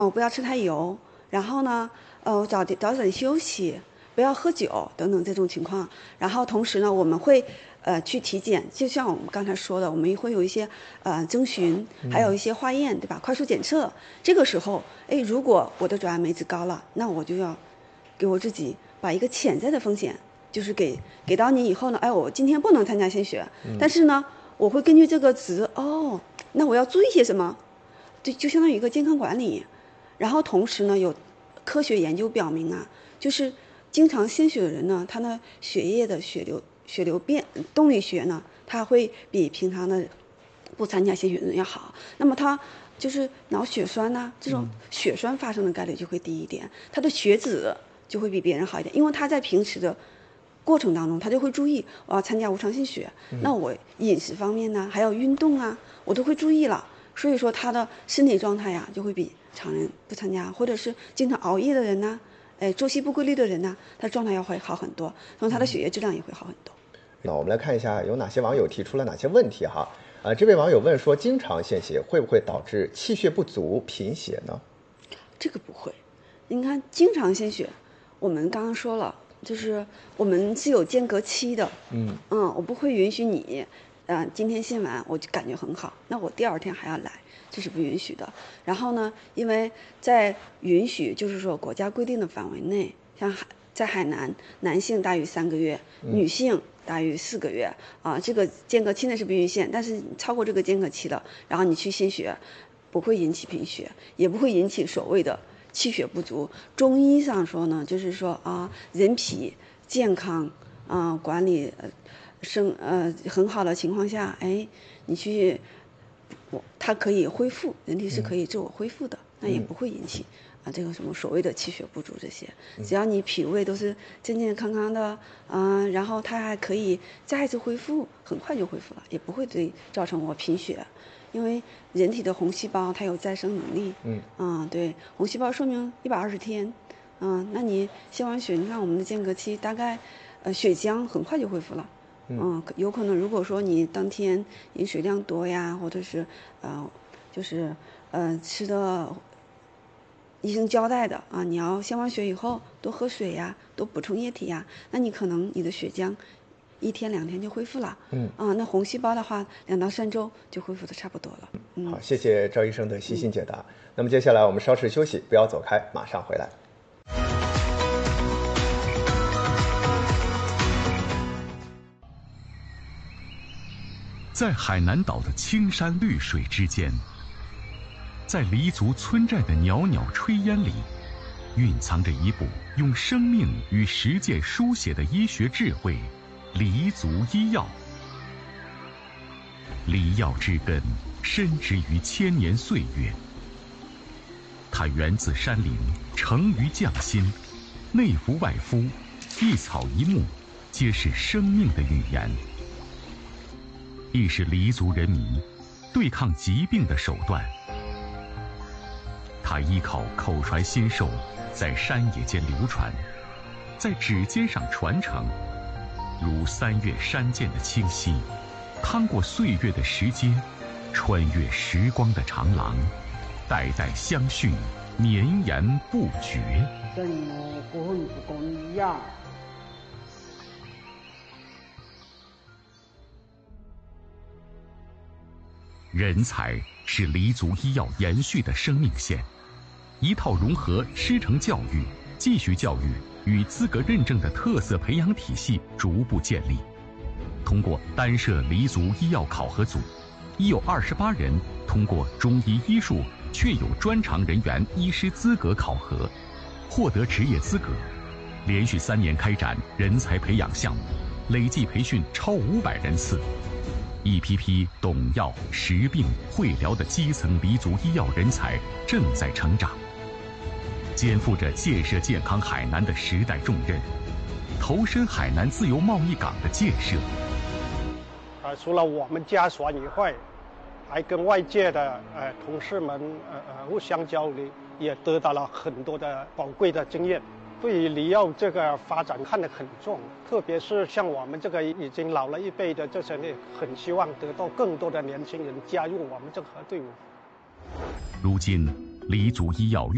不要吃太油，然后呢，早点休息，不要喝酒等等这种情况。然后同时呢，我们会去体检，就像我们刚才说的，我们会有一些征询，还有一些化验，对吧？快速检测。这个时候，如果我的转氨酶值高了，那我就要给我自己把一个潜在的风险，就是给到你以后呢，我今天不能参加献血，但是呢，我会根据这个值，那我要注意些什么？对，就相当于一个健康管理。然后同时呢，有科学研究表明啊，就是经常献血的人呢，他的血液的血流变动力学呢，它会比平常的不参加献血的人要好。那么他就是脑血栓呐、这种血栓发生的概率就会低一点，他的血脂就会比别人好一点，因为他在平时的过程当中，他就会注意我要参加无偿献血，那我饮食方面呢，还有运动啊，我都会注意了。所以说他的身体状态呀，就会比常人不参加，或者是经常熬夜的人呢，作息不规律的人呢，他状态要会好很多，然后他的血液质量也会好很多。 那我们来看一下有哪些网友提出了哪些问题哈。这位网友问说，经常献血会不会导致气血不足、贫血呢？ 这个不会，你看经常献血，我们刚刚说了，就是我们是有间隔期的，我不会允许你，今天献完我就感觉很好，那我第二天还要来，这是不允许的。然后呢，因为在允许就是说国家规定的范围内，像在海南，男性大于3个月，女性大于4个月啊，这个间隔期内是不允许献，但是超过这个间隔期了，然后你去献血，不会引起贫血，也不会引起所谓的气血不足。中医上说呢，就是说人体健康管理很好的情况下，你去它可以恢复，人体是可以自我恢复的，那也不会引起这个什么所谓的气血不足这些。只要你脾胃都是健健康康的，然后它还可以再次恢复，很快就恢复了，也不会造成我贫血。因为人体的红细胞它有再生能力，对，红细胞寿命120天，那你献完血，你看我们的间隔期大概，血浆很快就恢复了，有可能如果说你当天饮水量多呀，或者是就是吃的医生交代的你要献完血以后多喝水呀，多补充液体呀，那你可能你的血浆1天2天就恢复了，那红细胞的话2到3周就恢复的差不多了。 好，谢谢赵医生的细心解答。那么接下来我们稍事休息，不要走开，马上回来。 在海南岛的青山绿水之间，在黎族村寨的袅袅炊烟里，蕴藏着一部用生命与实践书写的医学智慧——黎族医药。黎药之根深植于千年岁月，它源自山林，成于匠心，内服外敷，一草一木，皆是生命的语言，亦是黎族人民对抗疾病的手段。它依靠口传心授，在山野间流传，在指尖上传承，如3月山涧的清溪，趟过岁月的石阶，穿越时光的长廊，代代相续，绵延不绝。人才是黎族医药延续的生命线，一套融合师承教育、继续教育与资格认证的特色培养体系逐步建立。通过单设黎族医药考核组，已有28人通过中医医术确有专长人员医师资格考核，获得职业资格。连续3年开展人才培养项目，累计培训超500人次。一批批懂药识病会疗的基层黎族医药人才正在成长，肩负着建设健康海南的时代重任，投身海南自由贸易港的建设。 除了我们家属以外，还跟外界的同事们互相交流，也得到了很多的宝贵的经验。对于黎药这个发展看得很重，特别是像我们这个已经老了一辈的这些人，很希望得到更多的年轻人加入我们这个队伍。 如今，黎族医药